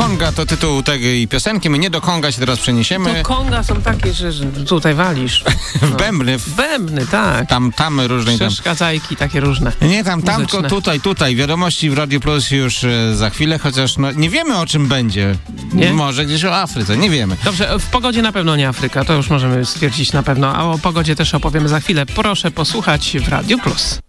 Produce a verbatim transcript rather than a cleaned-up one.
Konga to tytuł tej piosenki. My nie do Konga się teraz przeniesiemy. To Konga są takie, że, że tutaj walisz. No. Bębny. Bębny, tak. Tam, tam różne. Przeszkadzajki takie różne. Nie tam, tam, tylko tutaj, tutaj. Wiadomości w Radio Plus już e, za chwilę, chociaż no, nie wiemy, o czym będzie. Nie? Może gdzieś o Afryce, nie wiemy. Dobrze, w pogodzie na pewno nie Afryka, to już możemy stwierdzić na pewno, a o pogodzie też opowiemy za chwilę. Proszę posłuchać w Radio Plus.